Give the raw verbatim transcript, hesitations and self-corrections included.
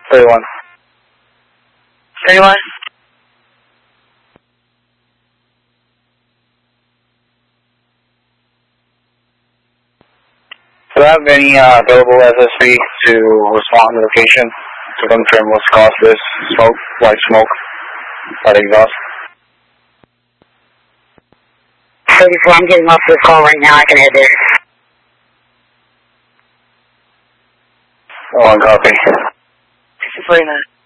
thirty-one. thirty-one? Do you have any uh, available S S V to respond to the location to confirm what's caused this smoke, white smoke, white exhaust? thirty-four, I'm getting off this call right now. I can head there. Oh, copy. sixty forty-nine.